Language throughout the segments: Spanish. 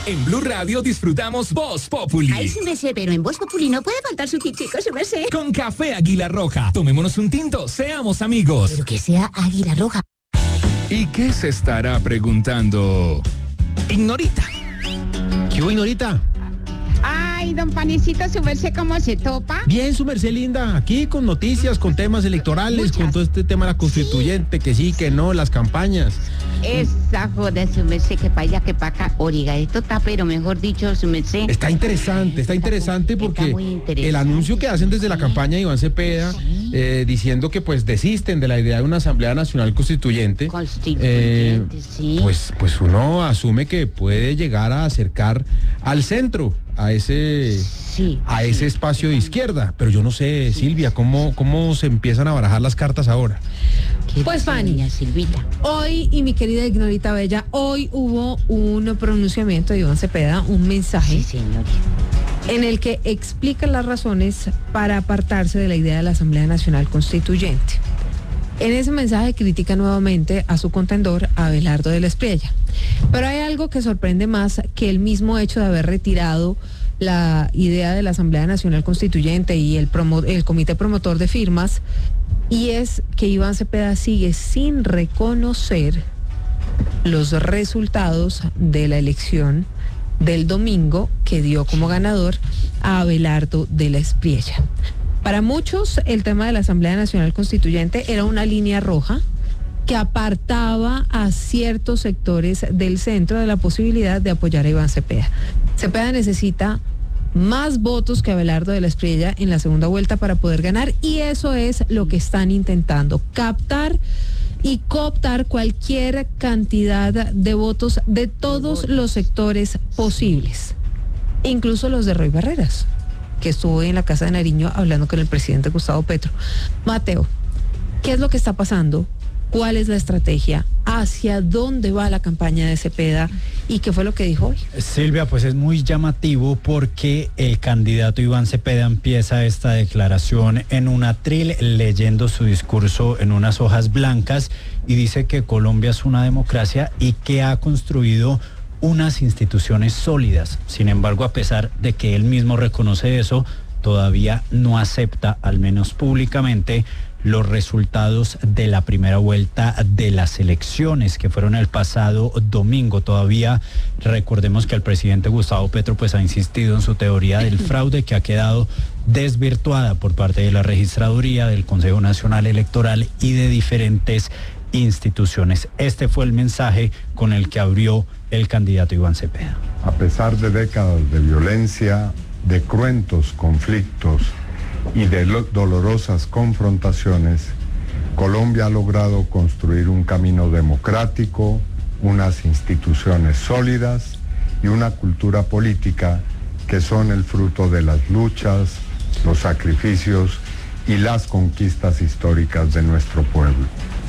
En Blue Radio disfrutamos Voz Populi. Ay, sí me sé, pero en Voz Populi no puede faltar su tintico, sí me sé. Con café Águila Roja. Tomémonos un tinto, seamos amigos. Pero que sea Águila Roja. ¿Y qué se estará preguntando Ignorita? ¿Qué hubo, Ignorita? Ay, don Panecito, su merced, ¿cómo se topa? Bien, su merced linda, aquí con noticias, con temas electorales, con todo este tema de la constituyente, que sí, que no, las campañas. Esa joda, su merced, que para allá, que para acá. Oiga, esto está, pero mejor dicho, su merced. Está interesante porque muy interesante. el anuncio que hacen desde la campaña de Iván Cepeda, diciendo que pues desisten de la idea de una Asamblea Nacional Constituyente, Sí. pues uno asume que puede llegar a acercar al centro, a ese espacio de izquierda. Pero yo no sé, Silvia, ¿cómo se empiezan a barajar las cartas ahora? Pues, Fanny, Silvita. hoy, y mi querida Ignorita Bella, hoy hubo un pronunciamiento de Iván Cepeda, un mensaje, Sí, señor. en el que explica las razones para apartarse de la idea de la Asamblea Nacional Constituyente. En ese mensaje critica nuevamente a su contendor, Abelardo de la Espriella. Pero hay algo que sorprende más que el mismo hecho de haber retirado la idea de la Asamblea Nacional Constituyente y el comité promotor de firmas, y es que Iván Cepeda sigue sin reconocer los resultados de la elección del domingo, que dio como ganador a Abelardo de la Espriella. Para muchos, el tema de la Asamblea Nacional Constituyente era una línea roja que apartaba a ciertos sectores del centro de la posibilidad de apoyar a Iván Cepeda. Cepeda necesita más votos que Abelardo de la Espriella en la segunda vuelta para poder ganar, y eso es lo que están intentando: captar y cooptar cualquier cantidad de votos de todos los sectores posibles, incluso los de Roy Barreras, que estuvo en la Casa de Nariño hablando con el presidente Gustavo Petro. Mateo, ¿qué es lo que está pasando? ¿Cuál es la estrategia? ¿Hacia dónde va la campaña de Cepeda? ¿Y qué fue lo que dijo hoy? Silvia, pues es muy llamativo porque el candidato Iván Cepeda empieza esta declaración en un atril, leyendo su discurso en unas hojas blancas, y dice que Colombia es una democracia y que ha construido unas instituciones sólidas. Sin embargo, a pesar de que él mismo reconoce eso, todavía no acepta, al menos públicamente, los resultados de la primera vuelta de las elecciones que fueron el pasado domingo. Todavía recordemos que el presidente Gustavo Petro pues ha insistido en su teoría del fraude, que ha quedado desvirtuada por parte de la registraduría, del Consejo Nacional Electoral y de diferentes instituciones. Este fue el mensaje con el que abrió el candidato Iván Cepeda. A pesar de décadas de violencia, de cruentos conflictos y de dolorosas confrontaciones, Colombia ha logrado construir un camino democrático, unas instituciones sólidas y una cultura política que son el fruto de las luchas, los sacrificios y las conquistas históricas de nuestro pueblo.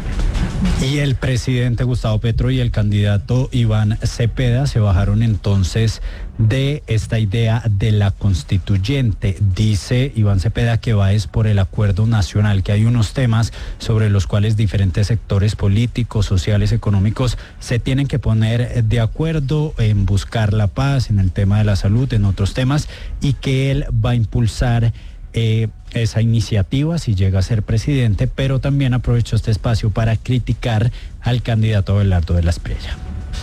Y el presidente Gustavo Petro y el candidato Iván Cepeda se bajaron entonces de esta idea de la constituyente. Dice Iván Cepeda que va es por el acuerdo nacional, que hay unos temas sobre los cuales diferentes sectores políticos, sociales, económicos se tienen que poner de acuerdo en buscar la paz, en el tema de la salud, en otros temas, y que él va a impulsar esa iniciativa si llega a ser presidente, pero también aprovechó este espacio para criticar al candidato Abelardo de la Espriella.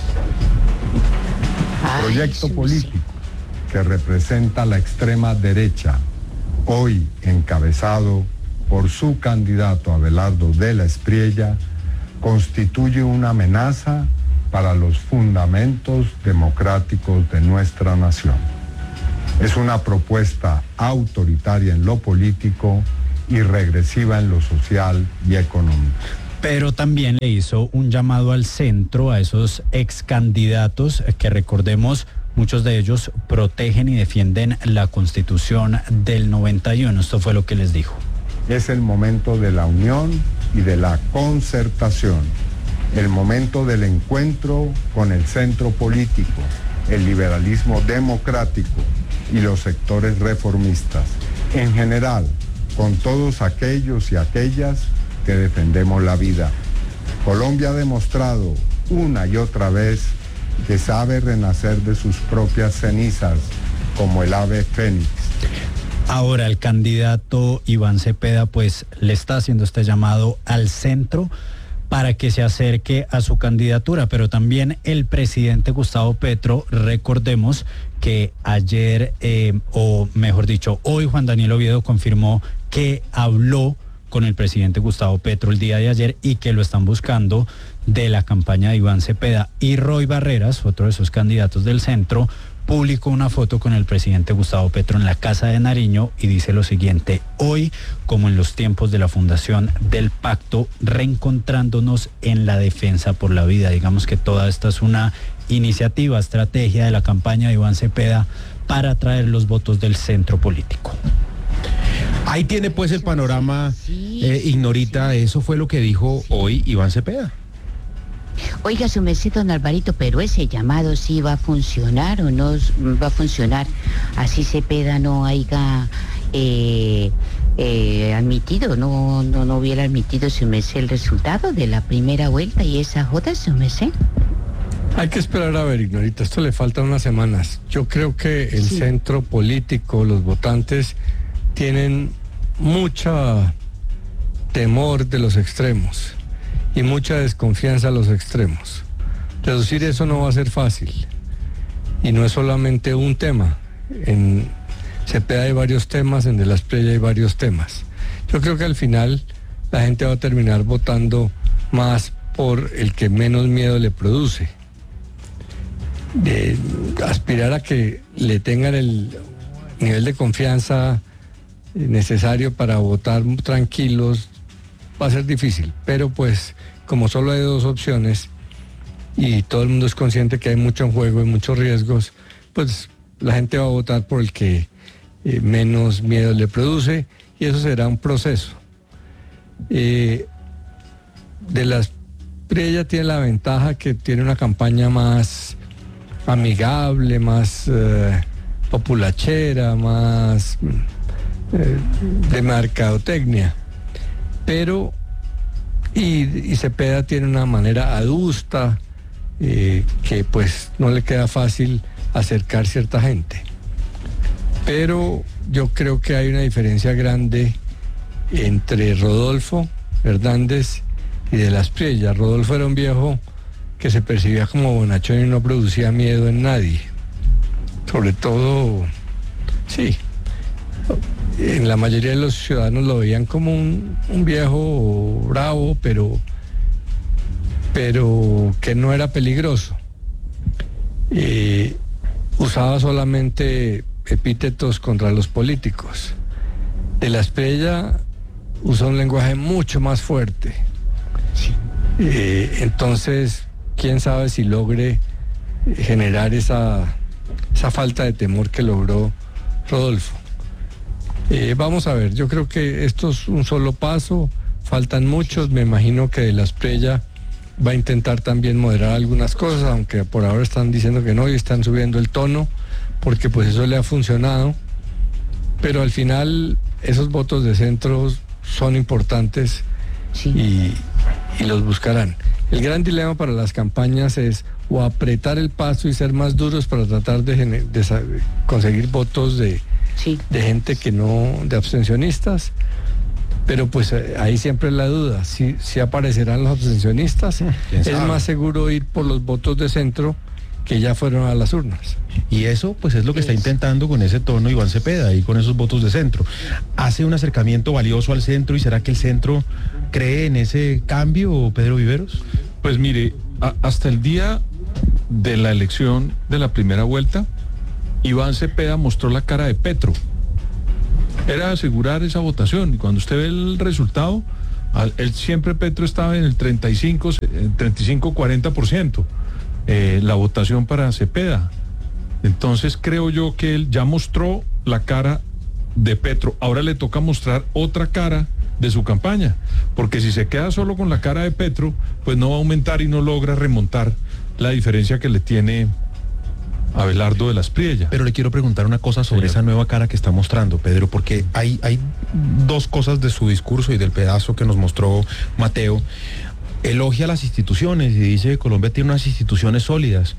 Proyecto político que representa la extrema derecha, hoy encabezado por su candidato Abelardo de la Espriella, constituye una amenaza para los fundamentos democráticos de nuestra nación. Es una propuesta autoritaria en lo político y regresiva en lo social y económico. Pero también le hizo un llamado al centro, a esos ex candidatos que, recordemos, muchos de ellos protegen y defienden la Constitución del 91. Esto fue lo que les dijo. Es el momento de la unión y de la concertación, el momento del encuentro con el centro político, el liberalismo democrático y los sectores reformistas, en general, con todos aquellos y aquellas que defendemos la vida. Colombia ha demostrado una y otra vez que sabe renacer de sus propias cenizas, como el ave fénix. Ahora el candidato Iván Cepeda pues le está haciendo este llamado al centro para que se acerque a su candidatura, pero también el presidente Gustavo Petro, recordemos que ayer, o mejor dicho, hoy Juan Daniel Oviedo confirmó que habló con el presidente Gustavo Petro el día de ayer y que lo están buscando de la campaña de Iván Cepeda. Y Roy Barreras, otro de esos candidatos del centro, publicó una foto con el presidente Gustavo Petro en la Casa de Nariño y dice lo siguiente: hoy, como en los tiempos de la fundación del pacto, reencontrándonos en la defensa por la vida. Digamos que toda esta es una iniciativa, estrategia de la campaña de Iván Cepeda para atraer los votos del centro político. Ahí tiene pues el panorama, Ignorita, eso fue lo que dijo hoy Iván Cepeda. Oiga, su merced, don Alvarito, pero ese llamado sí va a funcionar o no va a funcionar. Así Cepeda no haya admitido, no hubiera admitido, su merced, el resultado de la primera vuelta y esa joda, su merced. Hay que esperar a ver, Ignorita, esto le faltan unas semanas. Yo creo que el centro político, los votantes, tienen mucha temor de los extremos y mucha desconfianza a los extremos. Reducir eso no va a ser fácil. Y no es solamente un tema. En Cepeda hay varios temas, en De la Espriella hay varios temas. Yo creo que al final la gente va a terminar votando más por el que menos miedo le produce. De aspirar a que le tengan el nivel de confianza necesario para votar tranquilos va a ser difícil, pero pues como solo hay dos opciones y todo el mundo es consciente que hay mucho en juego y muchos riesgos, pues la gente va a votar por el que menos miedo le produce y eso será un proceso. De la Espriella tiene la ventaja que tiene una campaña más amigable, más populachera, más de mercadotecnia, pero y Cepeda tiene una manera adusta que pues no le queda fácil acercar cierta gente, pero yo creo que hay una diferencia grande entre Rodolfo Hernández y De la Espriella. Rodolfo era un viejo que se percibía como bonachón y no producía miedo en nadie, sobre todo, sí, en la mayoría de los ciudadanos lo veían como un viejo bravo, pero que no era peligroso. Usaba solamente epítetos contra los políticos. De la Espriella usa un lenguaje mucho más fuerte. Entonces, quién sabe si logre generar esa falta de temor que logró Rodolfo. Vamos a ver, yo creo que esto es un solo paso, faltan muchos, me imagino que De la Espriella va a intentar también moderar algunas cosas, aunque por ahora están diciendo que no y están subiendo el tono, porque pues eso le ha funcionado, pero al final esos votos de centro son importantes y los buscarán. El gran dilema para las campañas es o apretar el paso y ser más duros para tratar de conseguir votos de gente que no, de abstencionistas, pero pues ahí siempre es la duda, si aparecerán los abstencionistas, es más seguro ir por los votos de centro que ya fueron a las urnas. Y eso pues es lo que está intentando con ese tono Iván Cepeda y con esos votos de centro. ¿Hace un acercamiento valioso al centro y será que el centro cree en ese cambio, Pedro Viveros? Pues mire, hasta el día de la elección de la primera vuelta, Iván Cepeda mostró la cara de Petro. Era asegurar esa votación y cuando usted ve el resultado, siempre Petro estaba en el 35-40%, la votación para Cepeda. Entonces creo yo que él ya mostró la cara de Petro. Ahora le toca mostrar otra cara de su campaña, porque si se queda solo con la cara de Petro, pues no va a aumentar y no logra remontar la diferencia que le tiene Abelardo de la Espriella. Pero le quiero preguntar una cosa sobre esa nueva cara que está mostrando, Pedro, porque hay dos cosas de su discurso y del pedazo que nos mostró Mateo. Elogia las instituciones y dice que Colombia tiene unas instituciones sólidas,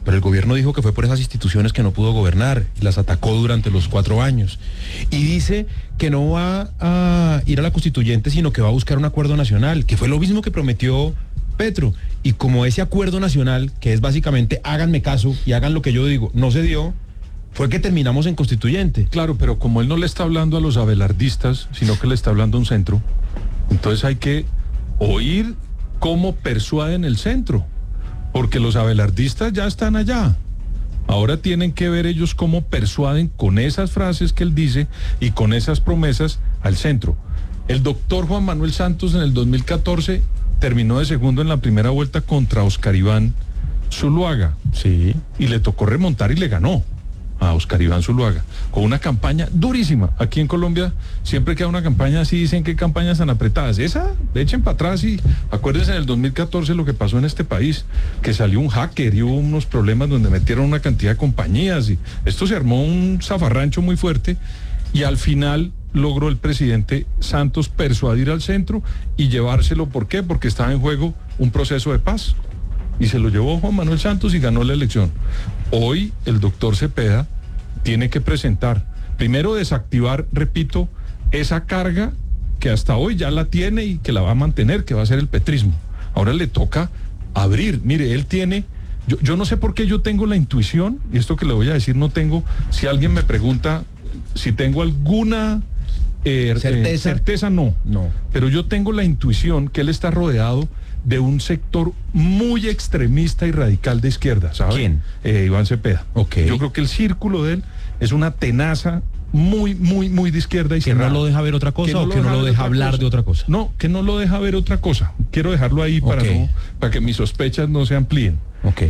pero el gobierno dijo que fue por esas instituciones que no pudo gobernar y las atacó durante los 4 años. Y dice que no va a ir a la constituyente, sino que va a buscar un acuerdo nacional, que fue lo mismo que prometió Petro. Y como ese acuerdo nacional, que es básicamente háganme caso y hagan lo que yo digo, no se dio, fue que terminamos en constituyente. Claro, pero como él no le está hablando a los abelardistas, sino que le está hablando a un centro, entonces hay que oír cómo persuaden el centro, porque los abelardistas ya están allá. Ahora tienen que ver ellos cómo persuaden con esas frases que él dice y con esas promesas al centro. El doctor Juan Manuel Santos en el 2014 terminó de segundo en la primera vuelta contra Oscar Iván Zuluaga. Sí. Y le tocó remontar y le ganó a Oscar Iván Zuluaga, con una campaña durísima. Aquí en Colombia, siempre que hay una campaña así, dicen que campañas tan apretadas. Esa, echen para atrás y acuérdense en el 2014 lo que pasó en este país, que salió un hacker y hubo unos problemas donde metieron una cantidad de compañías y esto se armó un zafarrancho muy fuerte y al final logró el presidente Santos persuadir al centro y llevárselo. ¿Por qué? Porque estaba en juego un proceso de paz. Y se lo llevó Juan Manuel Santos y ganó la elección. Hoy el doctor Cepeda tiene que presentar, primero desactivar, repito, esa carga que hasta hoy ya la tiene y que la va a mantener, que va a ser el petrismo. Ahora le toca abrir. Mire, él tiene, yo no sé por qué yo tengo la intuición, y esto que le voy a decir no tengo, si alguien me pregunta si tengo alguna certeza, no. Pero yo tengo la intuición que él está rodeado de un sector muy extremista y radical de izquierda, ¿sabe? ¿Quién? Iván Cepeda. Okay. Yo creo que el círculo de él es una tenaza muy de izquierda y ¿Que cerrada. no lo deja ver otra cosa o que no lo deja hablar de otra cosa? No, que no lo deja ver otra cosa. Quiero dejarlo ahí para que mis sospechas no se amplíen. Ok.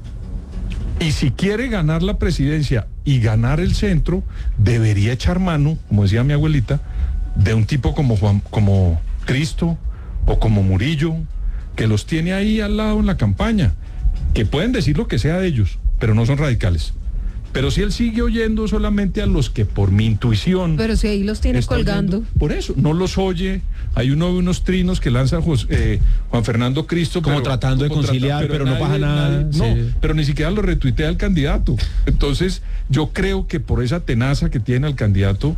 Y si quiere ganar la presidencia y ganar el centro, debería echar mano, como decía mi abuelita, de un tipo como Cristo o como Murillo, que los tiene ahí al lado en la campaña, que pueden decir lo que sea de ellos, pero no son radicales. Pero si él sigue oyendo solamente a los que por mi intuición... Pero si ahí los tiene colgando. Oyendo, por eso, no los oye. Hay unos trinos que lanza Juan Fernando Cristo. Como tratando de conciliar, pero no pasa nada. No, pero ni siquiera lo retuitea el candidato. Entonces, yo creo que por esa tenaza que tiene el candidato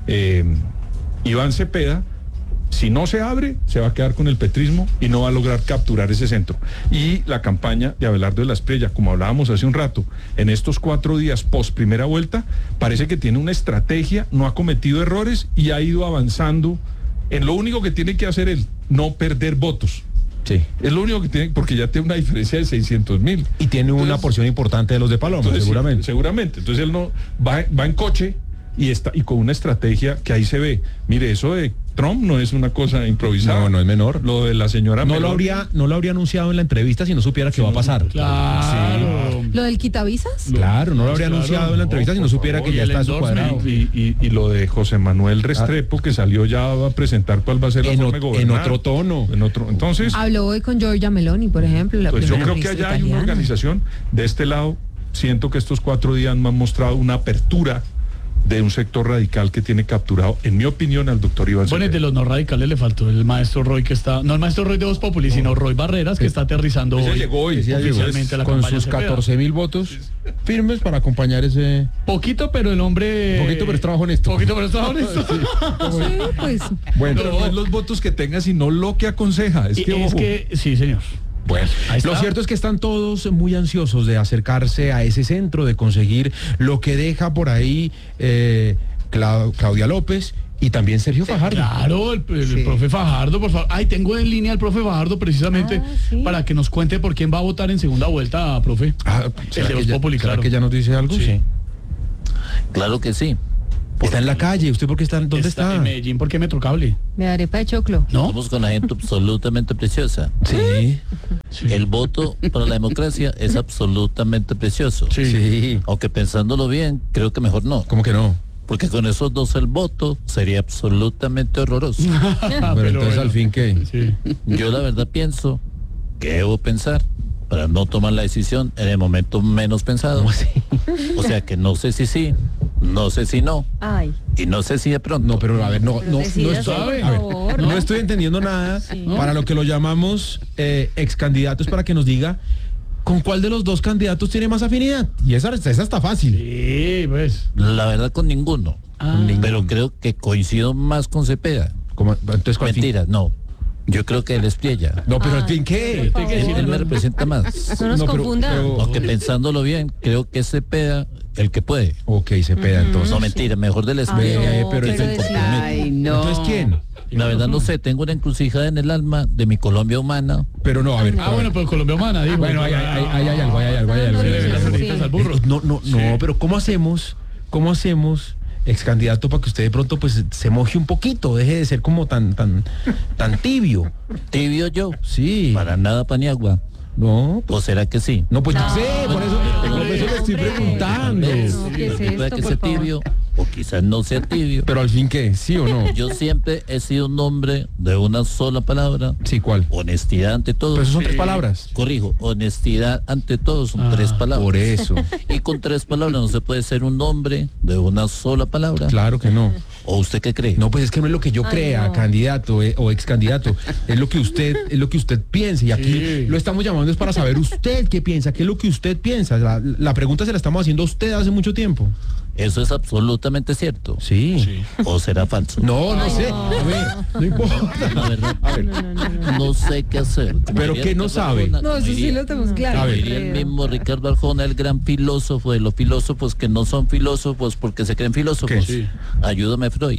Iván Cepeda, si no se abre, se va a quedar con el petrismo y no va a lograr capturar ese centro. Y la campaña de Abelardo de la Espriella, como hablábamos hace un rato, en estos 4 días post primera vuelta, parece que tiene una estrategia, no ha cometido errores y ha ido avanzando en lo único que tiene que hacer él, no perder votos. Sí. Es lo único que tiene, porque ya tiene una diferencia de 600,000. Y tiene una porción importante de los de Paloma, seguramente. Sí, seguramente. Entonces él no va en coche y con una estrategia que ahí se ve. Mire, eso de Trump no es una cosa improvisada. No es menor. Lo de la señora no lo habría anunciado en la entrevista si no supiera que va a pasar. Claro. Sí. ¿Lo del quitavisas? Claro, no lo habría anunciado en la entrevista si no supiera que ya está su cuadrado. Y lo de José Manuel Restrepo, que salió ya a presentar cuál va a ser la forma de gobernar. En otro tono. Entonces, habló hoy con Giorgia Meloni, por ejemplo. Pues yo creo que allá hay una organización. De este lado, siento que estos 4 días me han mostrado una apertura de un sector radical que tiene capturado, en mi opinión, al doctor Iván Cepeda. Bueno, de los no radicales le faltó el maestro Roy, que está, no el maestro Roy de Voz Populi, sino Roy Barreras, que está aterrizando hoy. Llegó hoy oficialmente a la con campaña sus Cepeda. 14,000 votos firmes para acompañar ese... Poquito, pero el hombre... Poquito, pero es trabajo honesto. Poquito, pero es trabajo honesto. Sí, pues... Bueno, pero no es los votos que tenga, sino lo que aconseja. Sí, señor. Bueno, lo cierto es que están todos muy ansiosos de acercarse a ese centro, de conseguir lo que deja por ahí Claudia López y también Sergio Fajardo. Claro, el profe Fajardo, por favor. Ay, tengo en línea al profe Fajardo precisamente para que nos cuente por quién va a votar en segunda vuelta, profe. El de Voz Populi, claro. ¿Que ya nos dice algo? Sí. Claro que sí. Está en la calle. ¿Usted por qué está? ¿Dónde está? En Medellín, ¿por qué Metrocable? De arepa de choclo. ¿No? Somos con la gente absolutamente preciosa. Sí. El voto para la democracia es absolutamente precioso. Sí. Aunque pensándolo bien, creo que mejor no. ¿Cómo que no? Porque con esos 2 el voto sería absolutamente horroroso. Pero entonces al fin, ¿qué? Sí. Yo la verdad pienso que debo pensar para no tomar la decisión en el momento menos pensado. ¿Cómo así? O sea que no sé si sí, no sé si no. Ay. Y no sé si de pronto. No, pero a ver, no no estoy entendiendo nada para lo que lo llamamos ex candidatos, para que nos diga ¿con cuál de los dos candidatos tiene más afinidad? Y esa está fácil. Sí, pues. La verdad con ninguno. Pero creo que coincido más con Cepeda. Entonces, ¿cuál Mentira, no. Yo creo que él es Priella. No, pero al fin, ¿qué? Él me representa más. No nos confundan. Aunque pensándolo bien, creo que es Cepeda el que puede. Ok, Cepeda, entonces. No, mentira, mejor del Espriella. Pero Ay, no. Entonces, ¿quién? La verdad no sé, tengo una encrucijada en el alma de mi Colombia humana. Pero no, a ver. Bueno, pues Colombia humana, digo. Bueno, hay algo. No, pero ¿cómo hacemos, ex candidato, para que usted de pronto pues se moje un poquito, deje de ser como tan tibio? ¿Tibio yo? Sí. Para nada, Paniagua. No. ¿O será que sí? No, pues no sé, por eso le estoy preguntando. Puede que sea tibio, o quizás no sea tibio. Pero al fin, ¿qué? ¿Sí o no? Yo siempre he sido un hombre de una sola palabra. Sí, ¿cuál? Honestidad ante todo. Pero eso son 3 palabras. Corrijo, honestidad ante todo son 3 palabras. Por eso. Y con 3 palabras no se puede ser un hombre de una sola palabra. Claro que no. ¿O usted qué cree? No, pues es que no es lo que yo crea, candidato o ex candidato. Es lo que usted piensa. Y aquí lo estamos llamando es para saber usted qué piensa, qué es lo que usted piensa. La pregunta se la estamos haciendo a usted hace mucho tiempo. Eso es absolutamente cierto. Sí. ¿O será falso? No sé. A ver, no importa. La verdad, no sé qué hacer. ¿Pero qué no sabe? No, eso sí lo tenemos claro. A ver. Diría el mismo Ricardo Arjona, el gran filósofo de los filósofos que no son filósofos porque se creen filósofos. Sí. Ayúdame, Freud.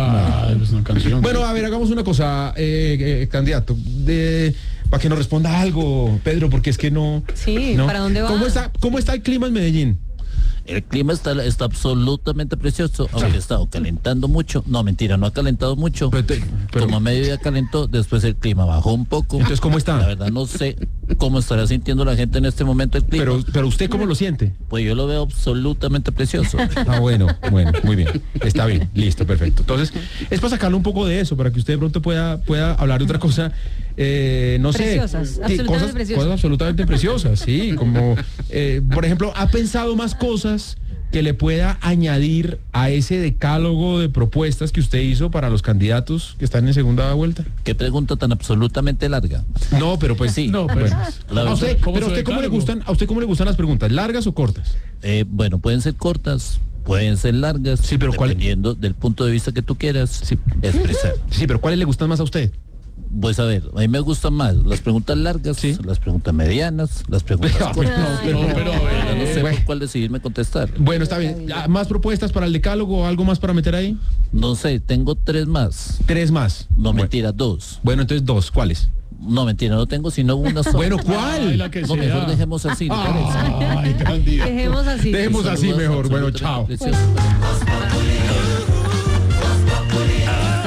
Es una canción. Bueno, a ver, hagamos una cosa, candidato. Para que nos responda algo, Pedro, porque es que no. Sí, ¿no? ¿para dónde va? ¿Cómo está el clima en Medellín? El clima está absolutamente precioso, aunque ha estado calentando mucho. No, mentira, no ha calentado mucho. Pero- Como a mediodía calentó, después el clima bajó un poco. Entonces, ¿cómo está? La verdad no sé cómo estará sintiendo la gente en este momento el clima. Pero ¿usted cómo lo siente? Pues yo lo veo absolutamente precioso. Bueno, muy bien. Está bien, listo, perfecto. Entonces, es para sacarle un poco de eso, para que usted de pronto pueda hablar de otra cosa. No Preciosas, sé. absolutamente preciosas. Cosas absolutamente preciosas, sí. Como, por ejemplo, ¿ha pensado más cosas que le pueda añadir a ese decálogo de propuestas que usted hizo para los candidatos que están en segunda vuelta? Qué pregunta tan absolutamente larga. No, pero pues Sí. No, pues. La ¿A verdad, usted, ¿cómo pero se a usted cómo le decálogo? gustan las preguntas? ¿Largas o cortas? bueno, pueden ser cortas, pueden ser largas, Sí, pero ¿cuál? dependiendo del punto de vista que tú quieras expresar. Sí, pero ¿cuáles le gustan más a usted? Pues a ver, a mí me gustan más las preguntas largas, las preguntas medianas, las preguntas cortas. Pero, No sé bueno. por cuál decidirme contestar. Bueno, está bien. ¿Más propuestas para el decálogo o algo más para meter ahí? No sé, tengo 3 más. 3 más. No, mentira, 2. Bueno, entonces 2. ¿Cuáles? No, mentira, no tengo sino una sola. Bueno, ¿cuál? Ay, la que No, sea. mejor dejemos así. ¿le parece? Ay, candidato. Dejemos así. Dejemos así Saludos mejor. Bueno, absolutamente chao. preciosos.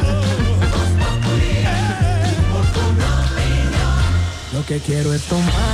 Lo que quiero es tomar.